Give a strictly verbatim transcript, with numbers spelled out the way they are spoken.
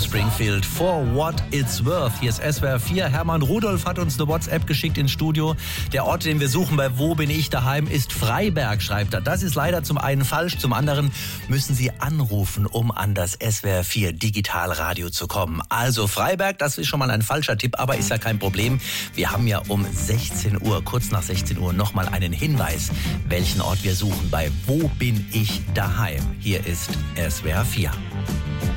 Springfield, For What It's Worth. Hier ist S W R vier. Hermann Rudolph hat uns eine WhatsApp geschickt ins Studio. Der Ort, den wir suchen bei Wo bin ich daheim, ist Freiberg, schreibt er. Das ist leider zum einen falsch, zum anderen müssen Sie anrufen, um an das S W R vier Digitalradio zu kommen. Also Freiberg, das ist schon mal ein falscher Tipp, aber ist ja kein Problem. Wir haben ja um sechzehn Uhr, kurz nach sechzehn Uhr, nochmal einen Hinweis, welchen Ort wir suchen bei Wo bin ich daheim. Hier ist S W R vier.